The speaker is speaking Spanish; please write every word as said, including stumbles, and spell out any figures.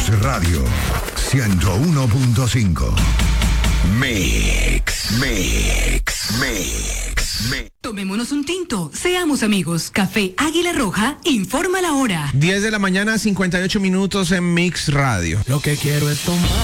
Radio ciento uno punto cinco. Mix, mix, mix, mix. Tomémonos un tinto, seamos amigos. Café Águila Roja informa la hora. diez de la mañana, cincuenta y ocho minutos en Mix Radio. Lo que quiero es tomar.